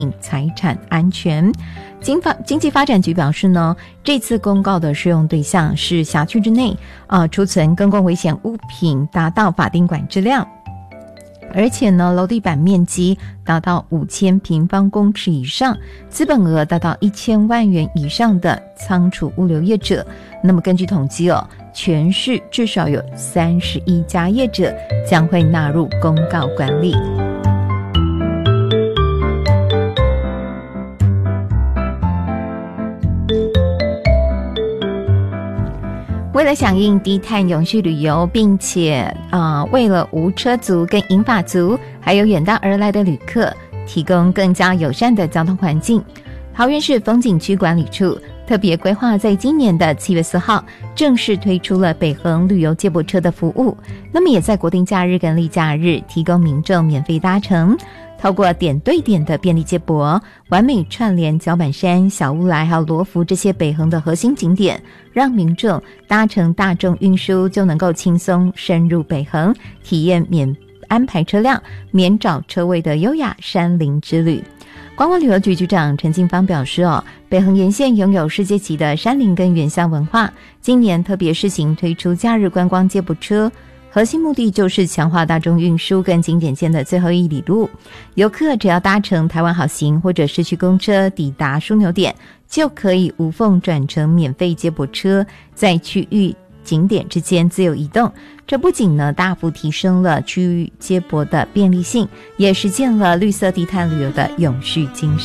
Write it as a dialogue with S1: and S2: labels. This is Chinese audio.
S1: 财产安全。经济发展局表示呢，这次公告的适用对象是辖区之内储存公共危险物品达到法定管制量，而且呢楼地板面积达到5000平方公尺以上，资本额达到1000万元以上的仓储物流业者。那么根据统计全市至少有31家业者将会纳入公告管理。为了响应低碳永续旅游，并且为了无车族跟银发族还有远道而来的旅客提供更加友善的交通环境，桃园市风景区管理处特别规划在今年的7月4号正式推出了北横旅游接驳车的服务，那么也在国定假日跟例假日提供民众免费搭乘，透过点对点的便利接驳，完美串联角板山、小乌来还有罗浮这些北横的核心景点，让民众搭乘大众运输就能够轻松深入北横，体验免安排车辆、免找车位的优雅山林之旅。观光旅游局局长陈进芳表示北横沿线拥有世界级的山林跟原乡文化，今年特别试行推出假日观光接驳车，核心目的就是强化大众运输跟景点间的最后1里路，游客只要搭乘台湾好行或者市区公车抵达枢纽点，就可以无缝转乘免费接驳车，在区域景点之间自由移动。这不仅呢大幅提升了区域接驳的便利性，也实现了绿色低碳旅游的永续精神。